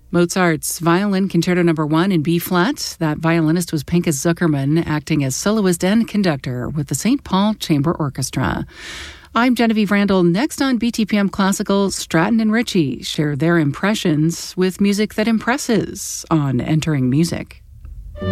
Mozart's Violin Concerto No. 1 in B-flat. That violinist was Pinchas Zuckerman, acting as soloist and conductor with the St. Paul Chamber Orchestra. I'm Genevieve Randall. Next on BTPM Classical, Stratton and Ritchie share their impressions with music that impresses on Entering Music.